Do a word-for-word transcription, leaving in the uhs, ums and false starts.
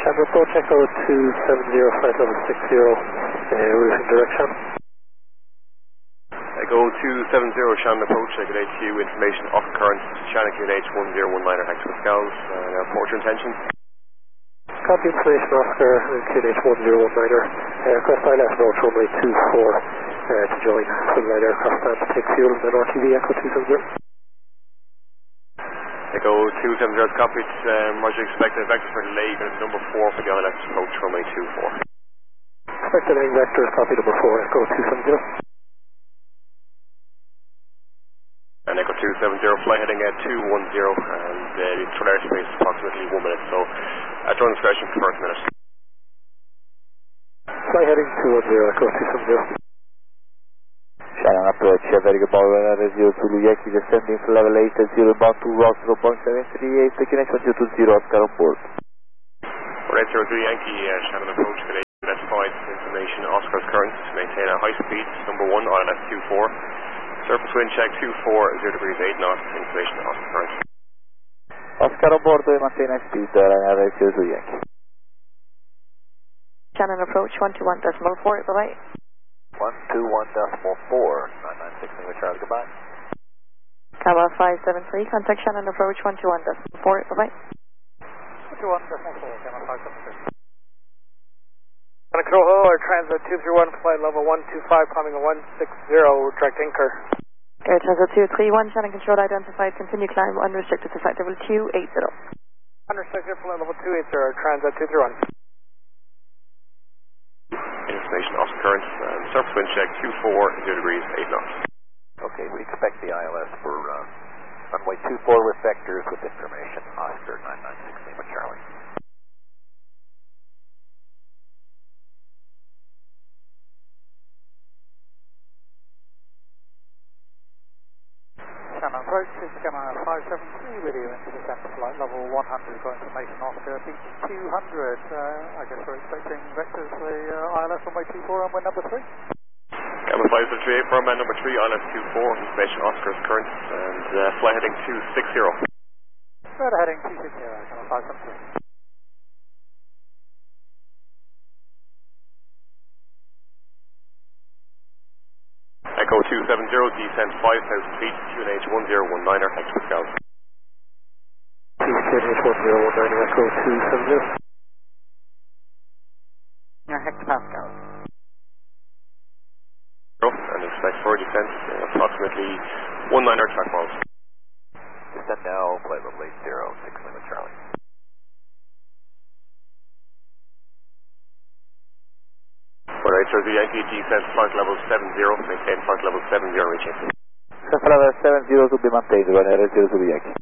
And approach Echo two seven zero, flight level six zero, uh, routing direction. Echo two seven zero, Shannon approach, I get H Q information off current, Shannon Q N H one zero one niner hectopascals, and uh, port your intention. Copy information Oscar, Q N H one zero one niner, uh, request I L S approach runway two four uh, to join full light aircraft stand to take fuel, and then R T V Echo two seven zero. Echo two seven zero is copied, um, Roger expected vector for delay, unit number four for the I L S approach runway two four. Expected landing vector, copy number four, Echo two seven zero. And Echo two seven zero, fly heading at two one zero, and uh, the total airspace is approximately one minute, so at your discretion for first minute. Fly heading two one zero, Echo two seven zero. Shannon approach, uh, very good, Ball zero Zulu Yankee, descending for level eight at zero, bound to route zero point seven three eight, taking action two two zero, Oscar on board. Right, zero Zulu Yankee, uh, Shannon approach, delay, let's provide information, Oscar's current, maintain a high speed, number one, I L S two four. Surface wind check two four, zero degrees eight knots, information Oscar current. Oscar on board, maintain high speed, uh, zero Zulu Yankee. Shannon approach one two one decimal four, bye-bye. one two one decimal four, nine nine six, Lima Charlie, goodbye. Kaba five seven three, contact Shannon approach one two one decimal four, bye-bye. one two one decimal four, Kaba five seven three. Control Hill or Transit two three one, flight level one two five, climbing a one six zero, direct anchor. Air Transit two three one, Shannon control identified, continue climb unrestricted to flight level two eight zero. Unrestricted, flight level two eight zero, Transit two three one. Information Oscar current, and surface wind check two four, zero degrees eight knots. Okay, we expect the I L S for uh, runway two four with vectors with information, Oscar nine nine six, Lima Charlie. Shannon approach is Gamma five seven three with you into the centre flight level one hundred, got information Oscar beach two hundred. Uh, I guess we're expecting vectors for the uh, I L S runway two four, runway number three. Gamma five seven three, runway number three, I L S two four, information Oscar's current, and uh, fly heading two six zero. Right heading two six zero, Gamma five seven three. Echo two seven zero, descent five thousand feet, Q N H one zero one niner hectopascals. Q N H one zero one niner, Echo two seven zero. Yeah, hectopascals. And expect for descent uh, approximately one niner track miles. Descend now, flight level eight zero, six Lima Charlie. Alright, so the Yankee descent flight level seven zero, maintain flight level seven zero reaching. Flight level seven zero to be maintained, runway zero Zulu Yankee.